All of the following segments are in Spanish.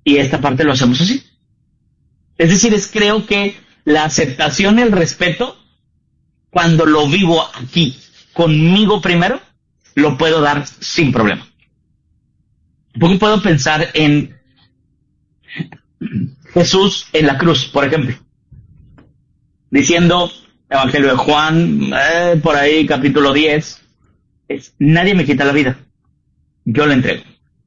y esta parte lo hacemos así. Es decir, creo que la aceptación y el respeto, cuando lo vivo aquí, conmigo primero, lo puedo dar sin problema. Porque puedo pensar en Jesús en la cruz, por ejemplo, diciendo, Evangelio de Juan, por ahí, capítulo 10, nadie me quita la vida, yo la entrego.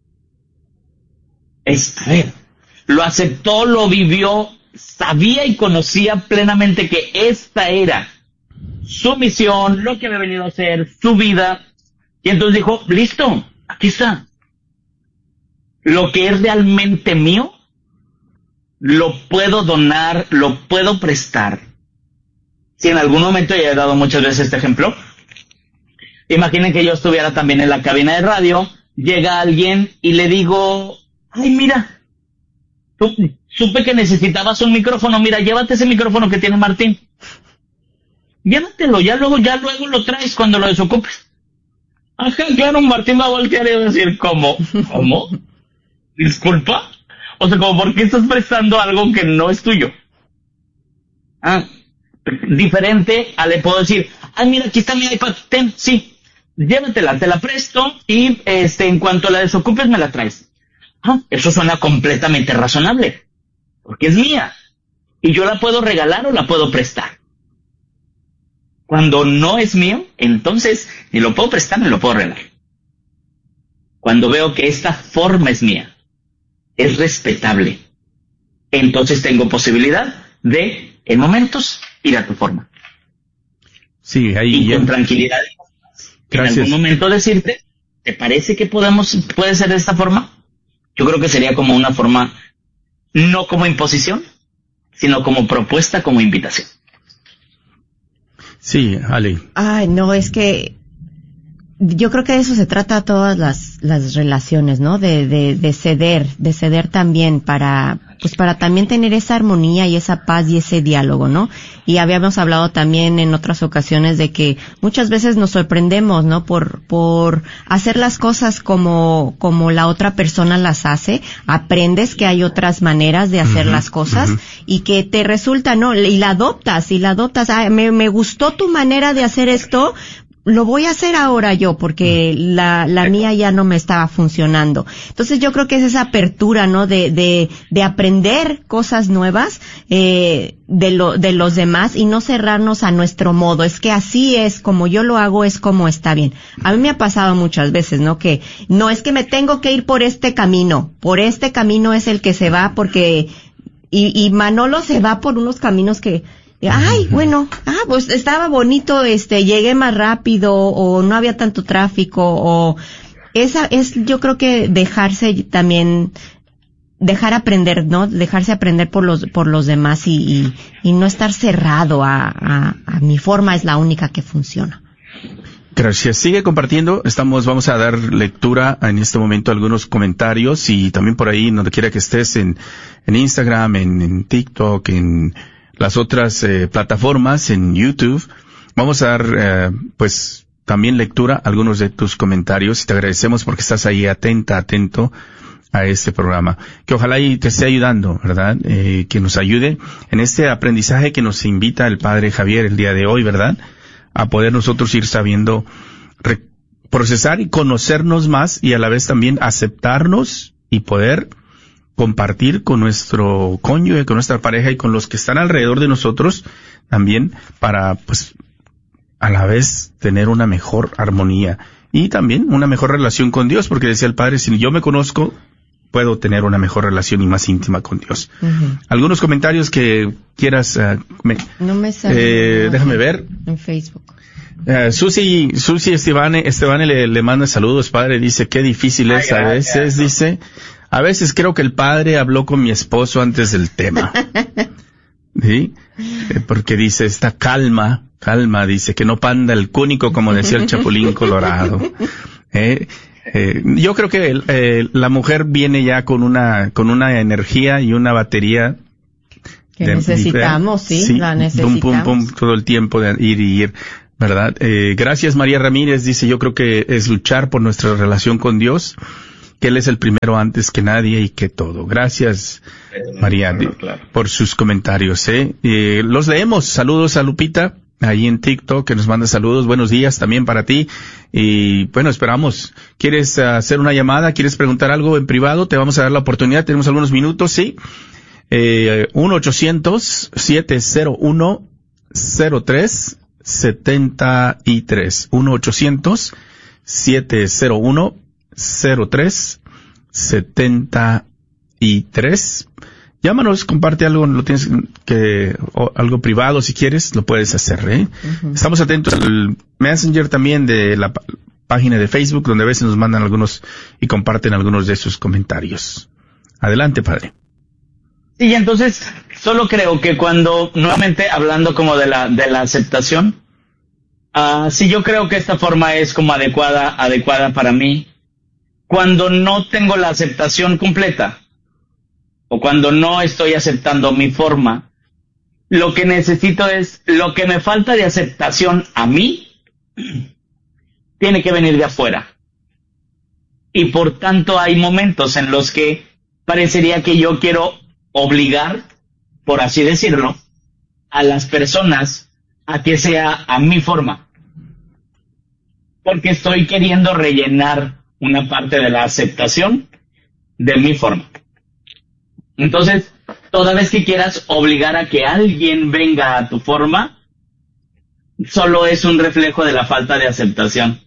Lo aceptó, lo vivió, sabía y conocía plenamente que esta era su misión, lo que había venido a hacer, su vida, y entonces dijo, listo, aquí está. Lo que es realmente mío, lo puedo donar, lo puedo prestar. Si en algún momento, ya he dado muchas veces este ejemplo, imaginen que yo estuviera también en la cabina de radio, llega alguien y le digo, ay, mira, supe que necesitabas un micrófono, mira, llévate ese micrófono que tiene Martín. Llévatelo, ya luego lo traes cuando lo desocupes. Ajá, claro, Martín va a voltear y va a decir, ¿cómo? ¿Disculpa? O sea, como, ¿por qué estás prestando algo que no es tuyo? Diferente a le puedo decir, ay, mira, aquí está mi iPad, ten, sí, llévatela, te la presto y en cuanto la desocupes me la traes. Eso suena completamente razonable, porque es mía, y yo la puedo regalar o la puedo prestar. Cuando no es mío, entonces ni lo puedo prestar ni lo puedo regalar. Cuando veo que esta forma es mía, es respetable, entonces tengo posibilidad de, en momentos, ir a tu forma. Sí, ahí y con tranquilidad, en algún momento decirte, ¿te parece que puede ser de esta forma? Yo creo que sería como una forma, no como imposición, sino como propuesta, como invitación. Sí, Ale. Ay, no, es que yo creo que de eso se trata todas las relaciones, ¿no? De ceder también para también tener esa armonía y esa paz y ese diálogo, ¿no? Y habíamos hablado también en otras ocasiones de que muchas veces nos sorprendemos, ¿no? Por hacer las cosas como la otra persona las hace, aprendes que hay otras maneras de hacer las cosas y que te resulta, ¿no? Y la adoptas, me gustó tu manera de hacer esto, lo voy a hacer ahora yo, porque la mía ya no me estaba funcionando. Entonces yo creo que es esa apertura, ¿no? De aprender cosas nuevas, de los demás y no cerrarnos a nuestro modo. Es que así es, como yo lo hago, es como está bien. A mí me ha pasado muchas veces, ¿no? Que no es que me tengo que ir por este camino es el que se va porque, y Manolo se va por unos caminos que, ay, bueno, pues estaba bonito, llegué más rápido, o no había tanto tráfico, o yo creo que dejar aprender, ¿no? Dejarse aprender por los demás y no estar cerrado a mi forma es la única que funciona. Gracias. Sigue compartiendo. Vamos a dar lectura en este momento a algunos comentarios y también por ahí, donde quiera que estés, en Instagram, en TikTok, en las otras plataformas, en YouTube. Vamos a dar también lectura a algunos de tus comentarios y te agradecemos porque estás ahí atento a este programa, que ojalá y te esté ayudando, ¿verdad? Que nos ayude en este aprendizaje que nos invita el Padre Javier el día de hoy, ¿verdad? A poder nosotros ir sabiendo procesar y conocernos más y a la vez también aceptarnos y poder compartir con nuestro cónyuge, con nuestra pareja y con los que están alrededor de nosotros también para, a la vez tener una mejor armonía y también una mejor relación con Dios, porque decía el Padre, si yo me conozco, puedo tener una mejor relación y más íntima con Dios. Algunos comentarios que quieras, no me sale déjame ver. En Facebook. Susi Estebane le manda saludos, Padre, dice, qué difícil es a veces, dice, a veces creo que el Padre habló con mi esposo antes del tema. ¿Sí? Porque dice, esta calma, dice, que no panda el cúnico, como decía el Chapulín Colorado. Yo creo que la mujer viene ya con una energía y una batería que necesitamos, sí, la necesitamos. Pum, todo el tiempo de ir, ¿verdad? Gracias, María Ramírez, dice, yo creo que es luchar por nuestra relación con Dios que Él es el primero antes que nadie y que todo. Gracias, María, claro. por sus comentarios. Los leemos. Saludos a Lupita, ahí en TikTok, que nos manda saludos. Buenos días también para ti. Y bueno, esperamos. ¿Quieres hacer una llamada? ¿Quieres preguntar algo en privado? Te vamos a dar la oportunidad. Tenemos algunos minutos, ¿sí? 1-800-701-0373. 1-800-701-0373. Llámanos, comparte algo, lo tienes algo privado si quieres, lo puedes hacer, Uh-huh. Estamos atentos al Messenger también de la página de Facebook, donde a veces nos mandan algunos y comparten algunos de sus comentarios. Adelante, padre. Sí, entonces, solo creo que cuando, nuevamente hablando como de la aceptación, sí, yo creo que esta forma es como adecuada para mí. Cuando no tengo la aceptación completa, o cuando no estoy aceptando mi forma, lo que necesito es, lo que me falta de aceptación a mí, tiene que venir de afuera. Y por tanto hay momentos en los que parecería que yo quiero obligar, por así decirlo, a las personas a que sea a mi forma. Porque estoy queriendo rellenar una parte de la aceptación de mi forma. Entonces, toda vez que quieras obligar a que alguien venga a tu forma, solo es un reflejo de la falta de aceptación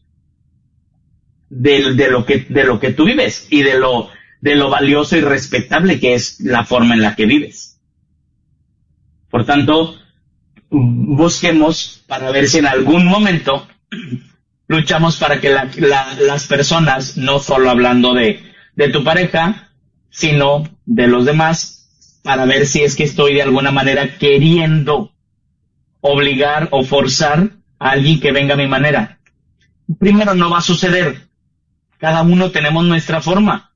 de lo que tú vives y de lo valioso y respetable que es la forma en la que vives. Por tanto, busquemos para ver si en algún momento luchamos para que las personas, no solo hablando de tu pareja, sino de los demás, para ver si es que estoy de alguna manera queriendo obligar o forzar a alguien que venga a mi manera. Primero, no va a suceder. Cada uno tenemos nuestra forma.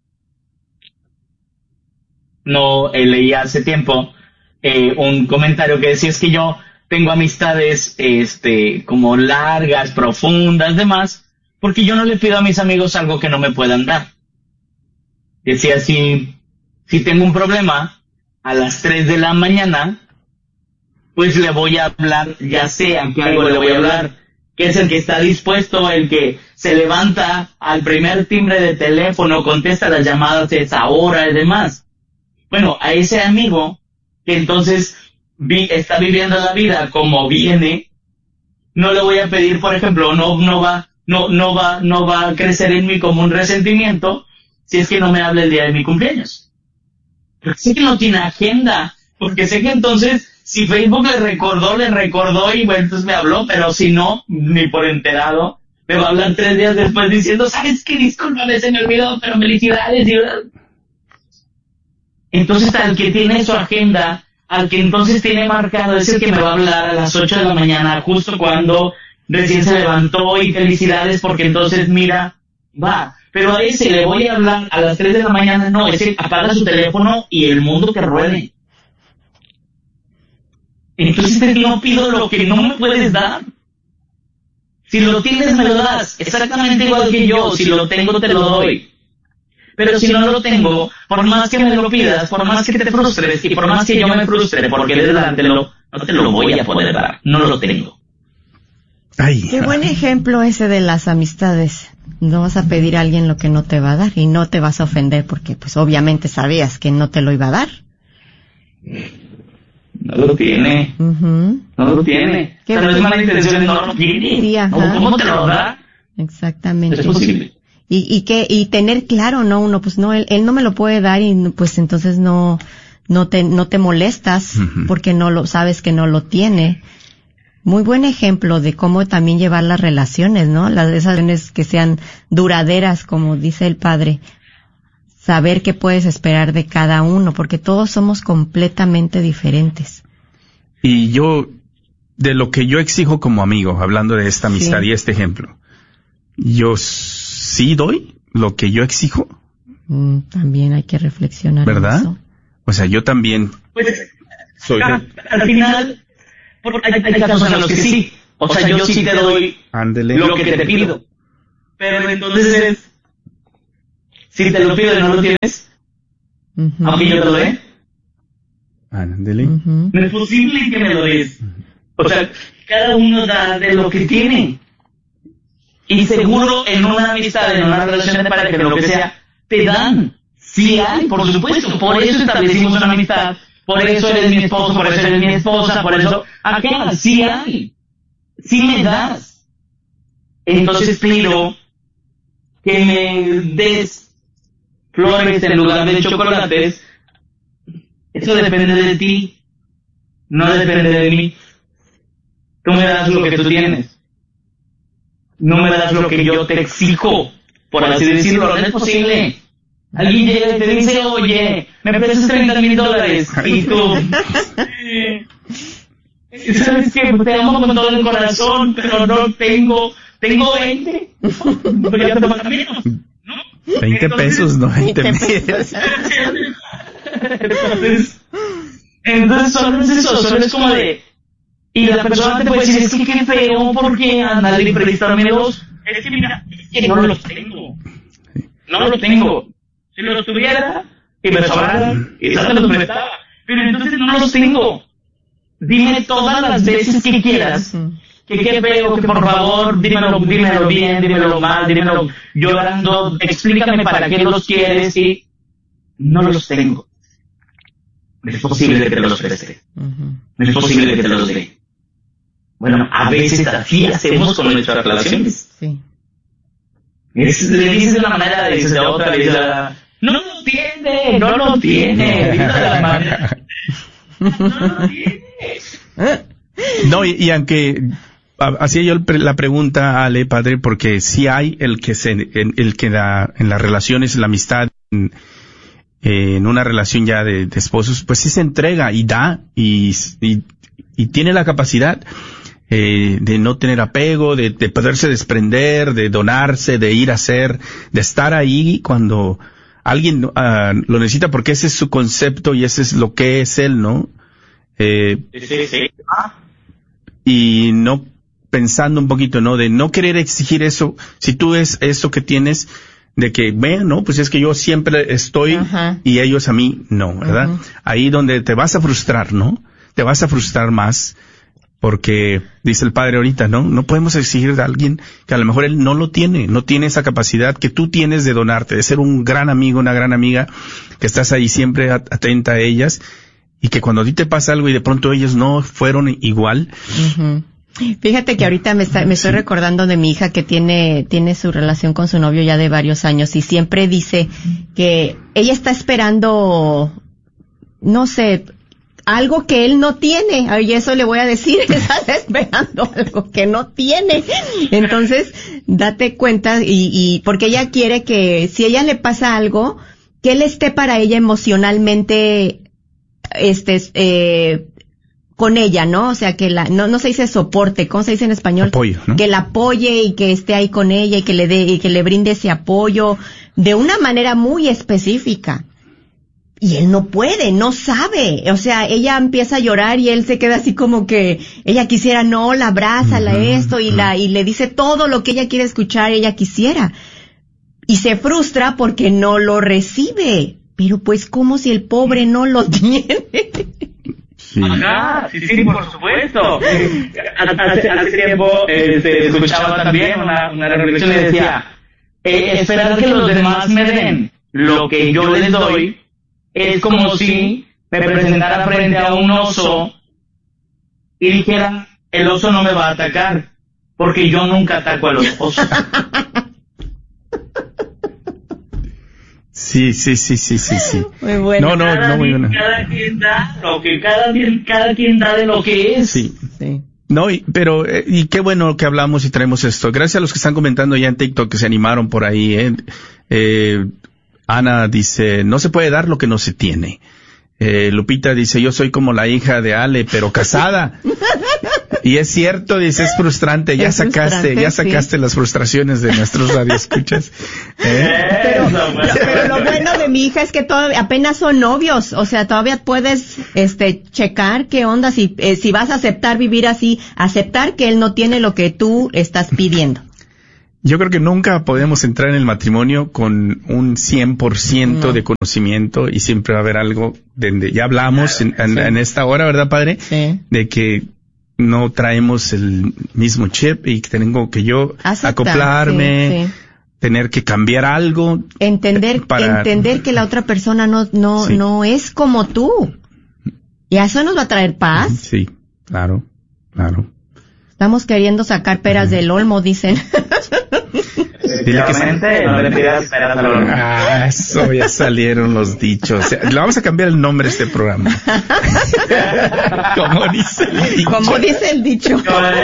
No, leí hace tiempo un comentario que decía, es que yo tengo amistades como largas, profundas, demás, porque yo no le pido a mis amigos algo que no me puedan dar. Decía, si tengo un problema a las 3 de la mañana, pues le voy a hablar, ya sea que algo le voy a hablar, que es el que está dispuesto, el que se levanta al primer timbre de teléfono, contesta las llamadas a esa hora y demás. Bueno, a ese amigo que entonces está viviendo la vida como viene, no le voy a pedir, por ejemplo, no va a crecer en mí como un resentimiento si es que no me habla el día de mi cumpleaños. Porque sé que no tiene agenda, porque sé que entonces si Facebook le recordó y bueno, entonces me habló, pero si no, ni por enterado, me va a hablar 3 días después diciendo, ¿sabes qué? Discúlpame, se me olvidó, pero felicidades. Entonces al que tiene su agenda, al que entonces tiene marcado, es el que me va a hablar a las 8 de la mañana, justo cuando recién se levantó, y felicidades porque entonces mira, va. Pero a ese le voy a hablar a las 3 de la mañana, no, ese apaga su teléfono y el mundo que ruede. Entonces no pido lo que no me puedes dar. Si lo tienes, me lo das, exactamente igual que yo. Si lo tengo, te lo doy. Pero si no lo tengo, por más que me lo pidas, por más que te frustres y por más que yo me frustre porque le delantelo, no te lo voy a poder dar. No lo tengo. Ay, qué buen ejemplo ese de las amistades. No vas a pedir a alguien lo que no te va a dar y no te vas a ofender porque pues obviamente sabías que no te lo iba a dar. No lo tiene. Uh-huh. No lo tiene. Qué no es mala intención, no lo tiene. Sí, ¿Cómo te lo da? Exactamente. Es posible. Y tener claro, ¿no? Uno, pues no, él no me lo puede dar y pues entonces no te molestas porque no lo sabes que no lo tiene. Muy buen ejemplo de cómo también llevar las relaciones, ¿no? Esas relaciones que sean duraderas, como dice el padre. Saber qué puedes esperar de cada uno, porque todos somos completamente diferentes. Y yo, de lo que yo exijo como amigo, hablando de esta amistad y este ejemplo, yo sí doy lo que yo exijo. También hay que reflexionar. ¿Verdad? En eso. O sea, yo también soy... Al final... Hay casos en los que sí. O sea, yo sí te doy Ándele. lo que te pido. Pero entonces si te lo pido y no lo tienes, aunque yo te lo dé. Ándale. No es posible que me lo des. O sea, cada uno da de lo que tiene. Y seguro en una amistad, en una relación de pareja, en lo que sea, te dan. Sí hay, por supuesto. Por eso establecimos una amistad. Por eso eres mi esposo, por eso eres mi esposa, por eso... Acá sí hay. Sí me das. Entonces pido que me des flores en lugar de chocolates. Eso depende de ti. No depende de mí. Tú me das lo que tú tienes. No me das lo que yo te exijo, por así decirlo. No es posible. Alguien llega y te dice, oye, me prestas $30,000 y tú, ¿sabes qué? Te amo con todo el corazón, pero no tengo 20, pero ya te pagan menos, ¿no? 20 pesos, no 20 pesos. Entonces solo es eso, solo es como de, y la persona te puede decir, es que qué feo, porque andar y prestarme dos, es que mira, es que no los tengo, no lo tengo. Si los tuviera, y me sobraran, quizás te los prestaba. Pero entonces no los tengo. Dime todas las veces que quieras, que qué feo, que por favor, dímelo bien, dímelo mal, dímelo llorando, explícame para qué los quieres, y no los tengo. No es posible que te los preste. No es posible que te los dé. Bueno, a veces así hacemos con nuestras relaciones. Sí. Le dices de una manera, le dices de otra, le dices no lo tiene, no lo tiene, dices de la manera, no lo tiene. No, y aunque hacía yo la pregunta, Ale, padre, porque sí hay el que da en las relaciones, en la amistad, en una relación ya de esposos, pues sí se entrega y da y tiene la capacidad de no tener apego, de poderse desprender, de donarse, de ir a hacer, de estar ahí cuando alguien lo necesita, porque ese es su concepto y ese es lo que es él, ¿no? Sí. Y no pensando un poquito, ¿no? De no querer exigir eso, si tú es eso que tienes, de que, vean, no, pues es que yo siempre estoy y ellos a mí no, ¿verdad? Ahí donde te vas a frustrar, ¿no? Te vas a frustrar más. Porque, dice el padre ahorita, no podemos exigir de alguien que a lo mejor él no lo tiene, no tiene esa capacidad que tú tienes de donarte, de ser un gran amigo, una gran amiga, que estás ahí siempre atenta a ellas, y que cuando a ti te pasa algo y de pronto ellos no fueron igual. Fíjate que ahorita me estoy recordando de mi hija que tiene su relación con su novio ya de varios años, y siempre dice que ella está esperando, no sé, algo que él no tiene, y eso le voy a decir, estás esperando algo que no tiene. Entonces, date cuenta, y porque ella quiere que, si a ella le pasa algo, que él esté para ella emocionalmente, con ella, ¿no? O sea, que no se dice soporte, ¿cómo se dice en español? Apoyo, ¿no? Que la apoye y que esté ahí con ella y que le brinde ese apoyo de una manera muy específica. Y él no puede, no sabe. O sea, ella empieza a llorar y él se queda así como que ella quisiera, no, la abraza, y le dice todo lo que ella quiere escuchar, ella quisiera. Y se frustra porque no lo recibe. Pero pues, ¿cómo si el pobre no lo tiene? Sí. Ajá, sí, por supuesto. Hace tiempo escuchaba también una reflexión y decía, esperar que los demás me den lo que yo les doy es como si me presentara frente a un oso y dijera, el oso no me va a atacar, porque yo nunca ataco a los osos. Sí. Muy bueno. No, muy bueno. Cada quien da lo que cada quien da de lo que es. Sí. No, pero qué bueno que hablamos y traemos esto. Gracias a los que están comentando ya en TikTok, que se animaron por ahí, Ana dice, no se puede dar lo que no se tiene. Lupita dice, yo soy como la hija de Ale, pero casada. Y es cierto, dice, es frustrante. Ya sacaste sí, las frustraciones de nuestros radioescuchas. Pero lo bueno de mi hija es que todavía apenas son novios. O sea, todavía puedes, checar qué onda, si vas a aceptar vivir así, aceptar que él no tiene lo que tú estás pidiendo. Yo creo que nunca podemos entrar en el matrimonio con un 100% de conocimiento y siempre va a haber algo de ya hablamos en esta hora, ¿verdad, padre? Sí. De que no traemos el mismo chip y que tengo que yo acoplarme, tener que cambiar algo. Entender que la otra persona no es como tú. Y eso nos va a traer paz. Sí, claro. Estamos queriendo sacar peras del olmo, dicen. Dile que no le pidas peras al olmo. Eso, ya salieron los dichos. Le vamos a cambiar el nombre a este programa. Como dice el dicho.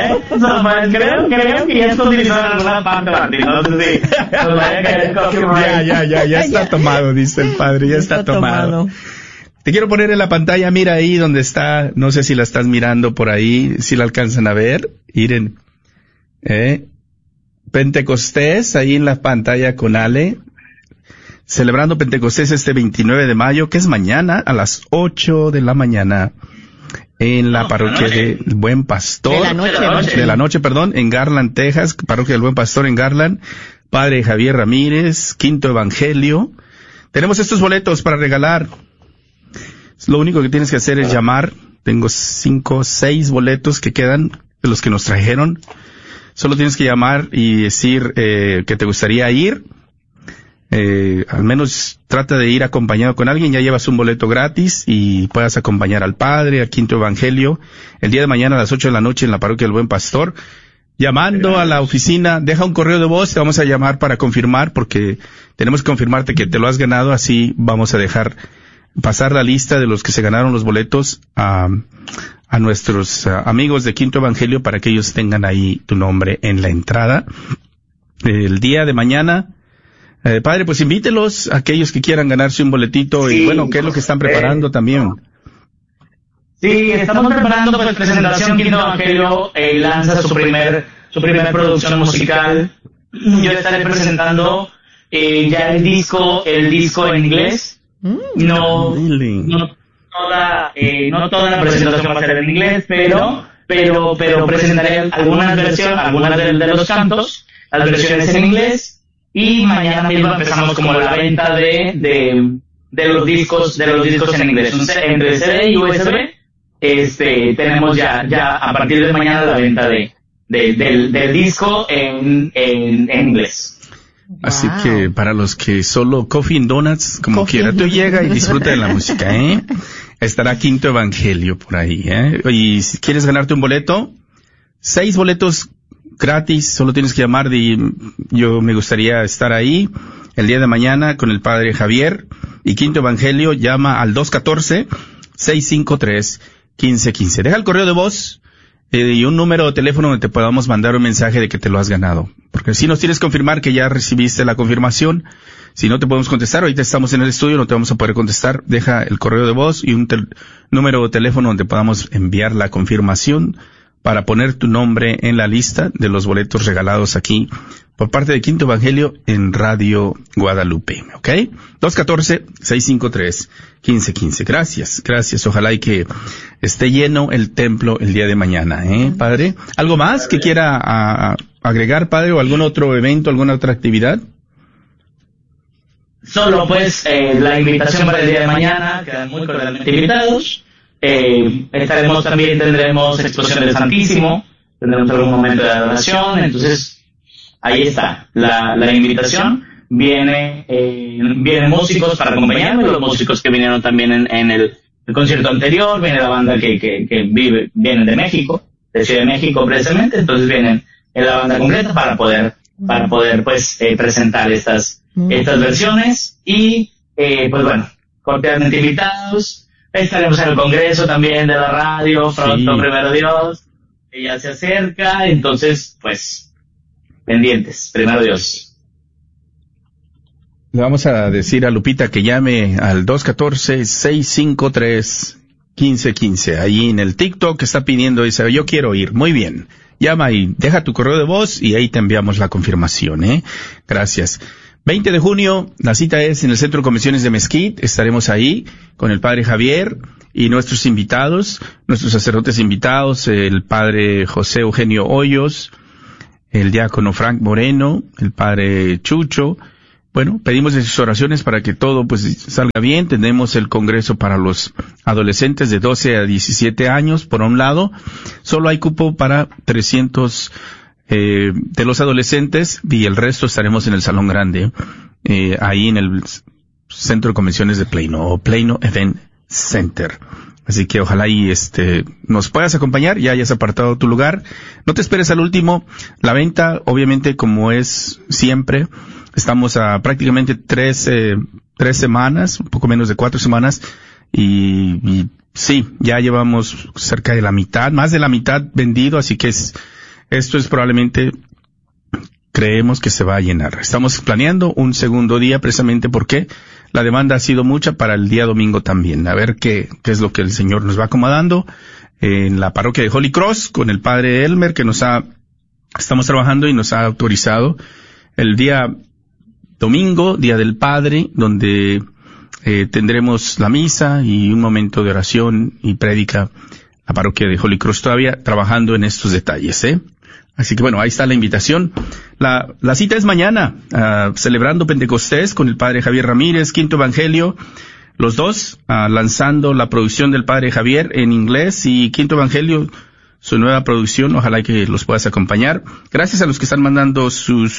Creo que ya está utilizado en alguna parte, Martín. No sé si nos vaya a caer copyright. Ya está tomado, dice el padre. Ya está tomado. Te quiero poner en la pantalla, mira ahí donde está, no sé si la estás mirando por ahí, si la alcanzan a ver. Miren, Pentecostés, ahí en la pantalla con Ale, celebrando Pentecostés este 29 de mayo, que es mañana, a las 8 de la mañana, en la parroquia del Buen Pastor. De la noche, en Garland, Texas, parroquia del Buen Pastor en Garland. Padre Javier Ramírez, Quinto Evangelio. Tenemos estos boletos para regalar. Lo único que tienes que hacer es llamar. Tengo 5, 6 boletos que quedan de los que nos trajeron. Solo tienes que llamar y decir que te gustaría ir. Al menos trata de ir acompañado con alguien. Ya llevas un boleto gratis y puedas acompañar al Padre, a Quinto Evangelio, el día de mañana a las 8 de la noche en la parroquia del Buen Pastor. Llamando a la oficina, deja un correo de voz, te vamos a llamar para confirmar, porque tenemos que confirmarte que te lo has ganado. Así vamos a dejar pasar la lista de los que se ganaron los boletos a nuestros amigos de Quinto Evangelio para que ellos tengan ahí tu nombre en la entrada. El día de mañana, padre, pues invítelos a aquellos que quieran ganarse un boletito y bueno, ¿qué es lo que están preparando también? Sí, estamos preparando pues presentación. Quinto Evangelio lanza su primer producción musical. Yo estaré presentando ya el disco en inglés. No toda la presentación va a ser en inglés, pero presentaré algunas de los cantos, las versiones en inglés, y mañana mismo empezamos como la venta de los discos en inglés. Entre CD y USB, tenemos ya a partir de mañana la venta del disco en inglés. Así que para los que solo Coffee and Donuts, como quiera, tú llega y disfruta de la música, Estará Quinto Evangelio por ahí, Y si quieres ganarte un boleto, 6 boletos gratis, solo tienes que llamar yo me gustaría estar ahí el día de mañana con el Padre Javier y Quinto Evangelio. Llama al 214-653-1515. Deja el correo de voz y un número de teléfono donde te podamos mandar un mensaje de que te lo has ganado. Porque si nos tienes que confirmar que ya recibiste la confirmación. Si no te podemos contestar, ahorita estamos en el estudio, no te vamos a poder contestar. Deja el correo de voz y un número de teléfono donde podamos enviar la confirmación para poner tu nombre en la lista de los boletos regalados aquí por parte de Quinto Evangelio en Radio Guadalupe, ¿ok? 214-653-1515. Gracias. Ojalá y que esté lleno el templo el día de mañana, Padre. ¿Algo más que quiera agregar, Padre, o algún otro evento, alguna otra actividad? Solo pues la invitación para el día de mañana, quedan muy cordialmente invitados. Tendremos exposición del Santísimo, tendremos algún momento de adoración, entonces ahí está la invitación. Vienen músicos para acompañarnos, los músicos que vinieron también en el concierto anterior, viene la banda que viene de México, de Ciudad de México precisamente, entonces vienen en la banda completa para poder pues presentar estas versiones y pues bueno, cordialmente invitados. Estaremos en el congreso también de la radio pronto, sí. Primero Dios, que ya se acerca, entonces pues pendientes, primero Dios. Le vamos a decir a Lupita que llame al 214-653-1515. Ahí en el TikTok está pidiendo, dice, yo quiero ir. Muy bien. Llama y deja tu correo de voz y ahí te enviamos la confirmación, Gracias. 20 de junio, la cita es en el Centro de Convenciones de Mesquite. Estaremos ahí con el Padre Javier y nuestros invitados, nuestros sacerdotes invitados, el Padre José Eugenio Hoyos, el diácono Frank Moreno, el padre Chucho. Bueno, pedimos en sus oraciones para que todo pues salga bien. Tenemos el congreso para los adolescentes de 12 a 17 años, por un lado. Solo hay cupo para 300 de los adolescentes y el resto estaremos en el Salón Grande, ahí en el Centro de Convenciones de Plano, o Plano Event Center. Así que ojalá y nos puedas acompañar, ya hayas apartado tu lugar. No te esperes al último. La venta, obviamente, como es siempre, estamos a prácticamente 3 semanas, un poco menos de 4 semanas, y sí, ya llevamos cerca de la mitad, más de la mitad vendido, así que esto es probablemente, creemos que se va a llenar. Estamos planeando un segundo día precisamente porque la demanda ha sido mucha para el día domingo también. A ver qué es lo que el Señor nos va acomodando en la parroquia de Holy Cross con el padre Elmer, que estamos trabajando y nos ha autorizado el día domingo, Día del Padre, donde tendremos la misa y un momento de oración y prédica. La parroquia de Holy Cross todavía trabajando en estos detalles, Así que bueno, ahí está la invitación. La cita es mañana, celebrando Pentecostés con el padre Javier Ramírez, Quinto Evangelio, los dos, lanzando la producción del padre Javier en inglés y Quinto Evangelio, su nueva producción. Ojalá que los puedas acompañar. Gracias a los que están mandando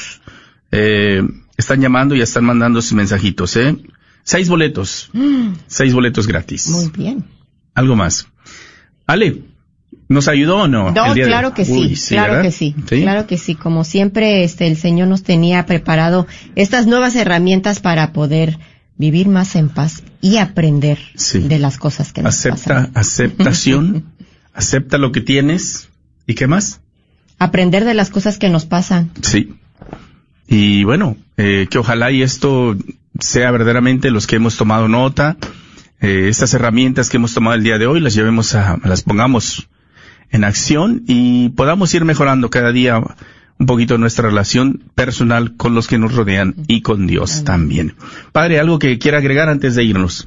están llamando y están mandando sus mensajitos, 6 boletos. 6 boletos gratis. Muy bien. Algo más. Ale, ¿nos ayudó o no? No, claro que sí, claro ¿verdad? que sí, claro que sí. Como siempre, el Señor nos tenía preparado estas nuevas herramientas para poder vivir más en paz y aprender de las cosas que nos pasan. Aceptación, acepta lo que tienes. ¿Y qué más? Aprender de las cosas que nos pasan. Sí. Y bueno, que ojalá y esto sea verdaderamente los que hemos tomado nota, estas herramientas que hemos tomado el día de hoy, las pongamos en acción y podamos ir mejorando cada día un poquito nuestra relación personal con los que nos rodean y con Dios también. Padre, ¿algo que quiera agregar antes de irnos?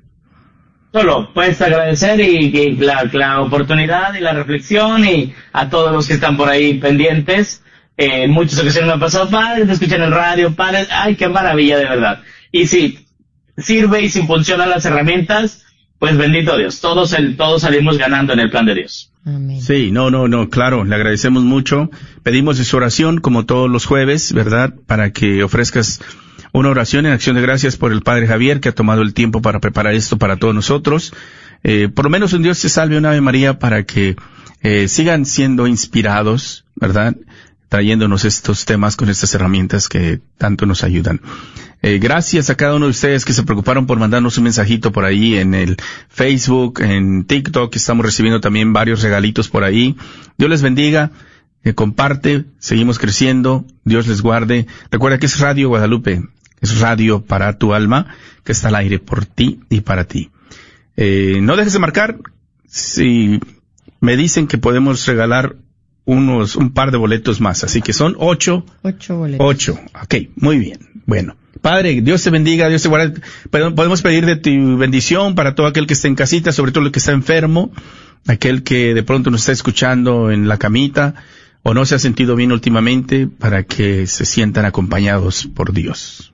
Solo, pues agradecer y la oportunidad y la reflexión y a todos los que están por ahí pendientes. En muchas ocasiones me ha pasado, padre, te escuchan en el radio, padre, ay, qué maravilla, de verdad. Y si sirve y si funcionan las herramientas, pues bendito Dios, todos salimos ganando en el plan de Dios. Amén. Sí, no, claro, le agradecemos mucho. Pedimos de su oración, como todos los jueves, ¿verdad? Para que ofrezcas una oración en acción de gracias por el padre Javier, que ha tomado el tiempo para preparar esto para todos nosotros. Por lo menos un Dios te salve, una Ave María, para que sigan siendo inspirados, ¿verdad? Trayéndonos estos temas con estas herramientas que tanto nos ayudan. Gracias a cada uno de ustedes que se preocuparon por mandarnos un mensajito por ahí en el Facebook, en TikTok, estamos recibiendo también varios regalitos por ahí. Dios les bendiga, comparte, seguimos creciendo, Dios les guarde. Recuerda que es Radio Guadalupe, es radio para tu alma, que está al aire por ti y para ti. No dejes de marcar, si me dicen que podemos regalar un par de boletos más, así que son 8 boletos. 8, ok, muy bien. Bueno, Padre, Dios te bendiga, Dios te guarde. Podemos pedir de tu bendición para todo aquel que esté en casita, sobre todo el que está enfermo, aquel que de pronto nos está escuchando en la camita o no se ha sentido bien últimamente, para que se sientan acompañados por Dios.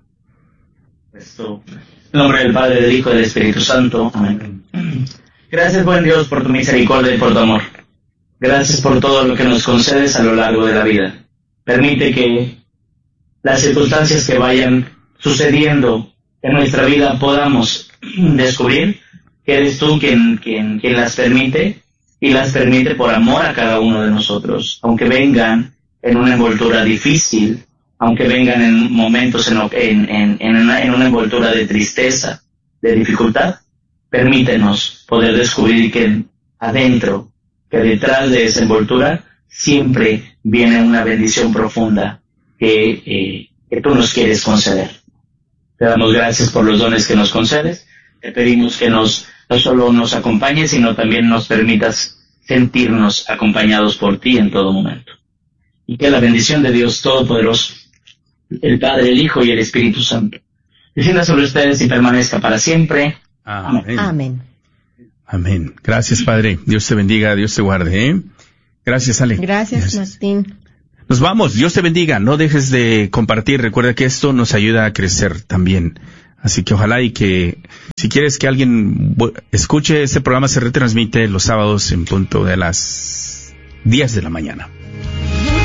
En nombre del Padre, del Hijo y del Espíritu Santo. Amén. Gracias, buen Dios, por tu misericordia y por tu amor. Gracias por todo lo que nos concedes a lo largo de la vida. Permite que las circunstancias que vayan sucediendo en nuestra vida podamos descubrir que eres tú quien las permite, y las permite por amor a cada uno de nosotros. Aunque vengan en una envoltura difícil, aunque vengan en momentos en una envoltura de tristeza, de dificultad, permítenos poder descubrir que adentro, que detrás de esa envoltura siempre viene una bendición profunda que tú nos quieres conceder. Te damos gracias por los dones que nos concedes. Te pedimos que no solo nos acompañes, sino también nos permitas sentirnos acompañados por ti en todo momento. Y que la bendición de Dios Todopoderoso, el Padre, el Hijo y el Espíritu Santo, descienda sobre ustedes y permanezca para siempre. Amén. Amén. Amén. Gracias, Padre. Dios te bendiga, Dios te guarde. Gracias, Ale. Gracias, Martín. Nos vamos. Dios te bendiga. No dejes de compartir. Recuerda que esto nos ayuda a crecer también. Así que ojalá y que si quieres que alguien escuche este programa, se retransmite los sábados en punto de las 10 de la mañana.